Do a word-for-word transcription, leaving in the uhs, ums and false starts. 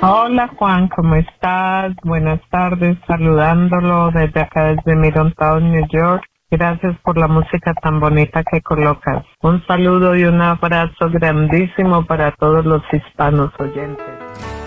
Hola Juan, ¿cómo estás? Buenas tardes, saludándolo desde acá desde Middletown, New York. Gracias por la música tan bonita que colocas. Un saludo y un abrazo grandísimo para todos los hispanos oyentes.